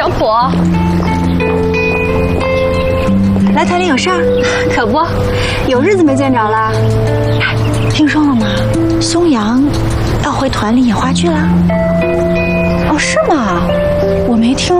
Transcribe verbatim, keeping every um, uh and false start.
小普， 来团里有事儿？ 可不， 有日子没见着了。听说了吗？松阳要回团里演话剧了。哦，是吗？我没听